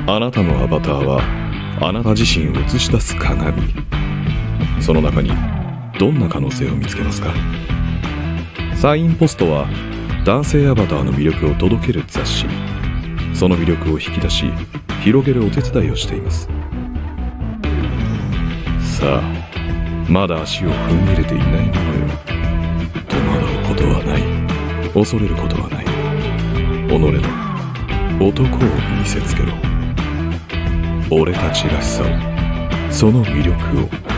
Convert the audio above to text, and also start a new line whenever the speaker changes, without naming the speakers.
あなたのアバターはあなた自身を映し出す鏡。その中にどんな可能性を見つけますか？サインポストは男性アバターの魅力を届ける雑誌。その魅力を引き出し広げるお手伝いをしています。さあ、まだ足を踏み入れていないのよ。戸惑うことはない、恐れることはない。己の男を見せつけろ。俺たちらしさを、その魅力を。